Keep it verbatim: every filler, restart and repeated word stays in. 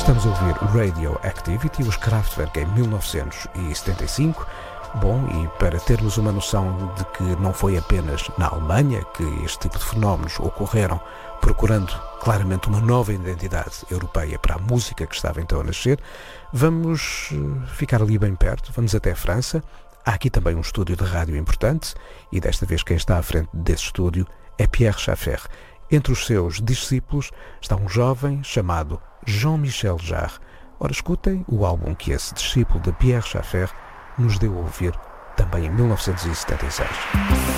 Estamos a ouvir Radioactivity, os Kraftwerk em mil novecentos e setenta e cinco. Bom, e para termos uma noção de que não foi apenas na Alemanha que este tipo de fenómenos ocorreram, procurando claramente uma nova identidade europeia para a música que estava então a nascer, vamos ficar ali bem perto, vamos até a França. Há aqui também um estúdio de rádio importante, e desta vez quem está à frente desse estúdio é Pierre Schaeffer. Entre os seus discípulos está um jovem chamado Jean-Michel Jarre. Ora, escutem o álbum que esse discípulo de Pierre Schaeffer nos deu a ouvir também em mil novecentos e setenta e seis.